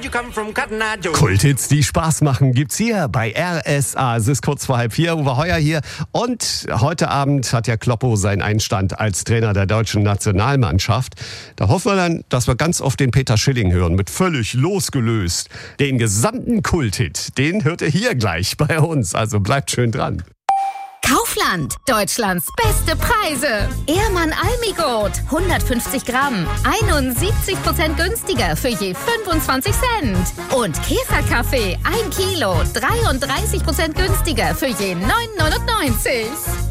you come from, Cotton Eye Joe? Kulthits, die Spaß machen, gibt's hier bei RSA. Es ist kurz vor 3:30, Uwe Heuer hier. Und heute Abend hat ja Kloppo seinen Einstand als Trainer der deutschen Nationalmannschaft. Da hoffen wir dann, dass wir ganz oft den Peter Schilling hören, mit völlig losgelöst. Den gesamten Kulthit, den hört ihr hier gleich bei uns. Also bleibt schön dran. Kaufland, Deutschlands beste Preise. Ehrmann Almigurt, 150 Gramm, 71% günstiger für je 25 Cent. Und Käferkaffee, 1 Kilo, 33% günstiger für je 9,99.